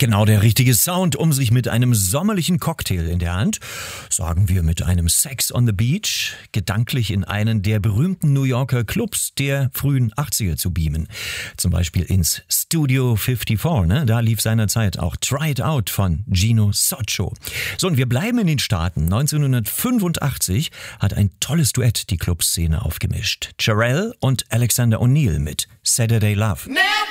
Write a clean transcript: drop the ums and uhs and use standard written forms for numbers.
Genau der richtige Sound, um sich mit einem sommerlichen Cocktail in der Hand, sagen wir mit einem Sex on the Beach, gedanklich in einen der berühmten New Yorker Clubs der frühen 80er zu beamen. Zum Beispiel ins Studio 54, ne? Da lief seinerzeit auch Try It Out von Gino Soccio. So, und wir bleiben in den Staaten. 1985 hat ein tolles Duett die Clubszene aufgemischt. Cherrelle und Alexander O'Neal mit Saturday Love. Now